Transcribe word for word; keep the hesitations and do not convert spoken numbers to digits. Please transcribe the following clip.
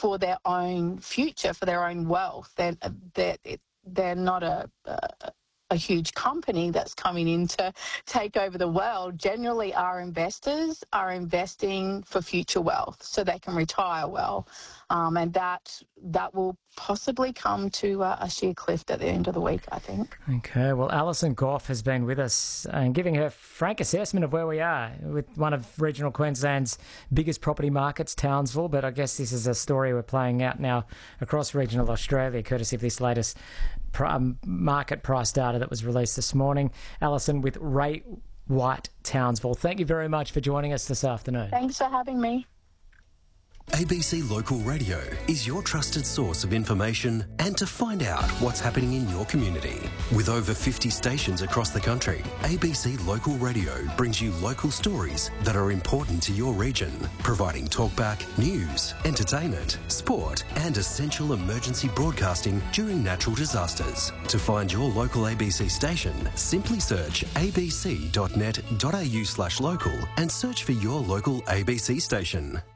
for their own future, for their own wealth. They're, they're, they're not a, a, a huge company that's coming in to take over the world. Generally, our investors are investing for future wealth so they can retire well. Um, and that that will possibly come to uh, a sheer cliff at the end of the week, I think. Okay, well, Alison Gough has been with us and giving her frank assessment of where we are with one of regional Queensland's biggest property markets, Townsville. But I guess this is a story we're playing out now across regional Australia, courtesy of this latest pr- um, market price data that was released this morning. Alison with Ray White Townsville. Thank you very much for joining us this afternoon. Thanks for having me. A B C Local Radio is your trusted source of information and to find out what's happening in your community. With over fifty stations across the country, A B C Local Radio brings you local stories that are important to your region, providing talkback, news, entertainment, sport and essential emergency broadcasting during natural disasters. To find your local A B C station, simply search abc dot net dot a u slash local and search for your local A B C station.